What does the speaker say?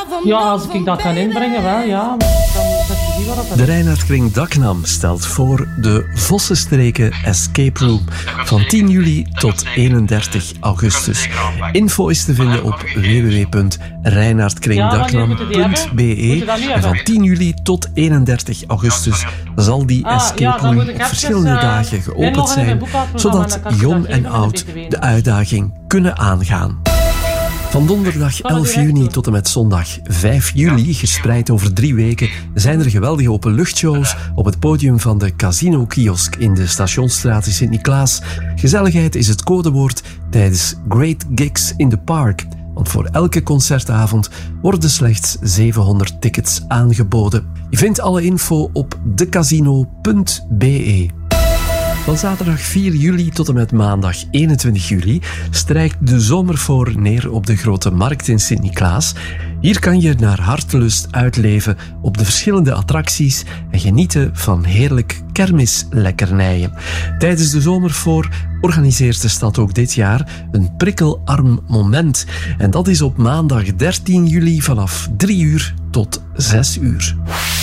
Ja, als ik dat kan inbrengen, wel, ja. Dan zet je die wel op. De Reinaardkring Daknam stelt voor de Vossenstreken Escape Room van 10 juli tot 31 augustus. Info is te vinden op www.reinaardkringdaknam.be en van 10 juli tot 31 augustus zal die escape room op verschillende dagen geopend zijn, zodat jong en oud de uitdaging kunnen aangaan. Van donderdag 11 juni tot en met zondag 5 juli, gespreid over 3 weken, zijn er geweldige openluchtshows op het podium van de Casino-kiosk in de Stationsstraat in Sint-Niklaas. Gezelligheid is het codewoord tijdens Great Gigs in the Park, want voor elke concertavond worden slechts 700 tickets aangeboden. Je vindt alle info op decasino.be. Van zaterdag 4 juli tot en met maandag 21 juli strijkt de zomervoor neer op de Grote Markt in Sint-Niklaas. Hier kan je naar hartelust uitleven op de verschillende attracties en genieten van heerlijk kermislekkernijen. Tijdens de zomervoor organiseert de stad ook dit jaar een prikkelarm moment. En dat is op maandag 13 juli vanaf 3 uur tot 6 uur.